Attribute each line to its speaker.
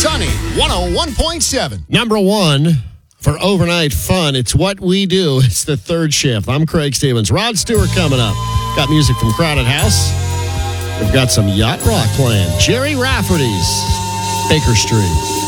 Speaker 1: Sunny 101.7.
Speaker 2: Number one for overnight fun, it's what we do. It's the third shift. I'm Craig Stevens. Rod Stewart coming up. Got music from Crowded House. We've got some yacht rock playing. Jerry Rafferty's Baker Street.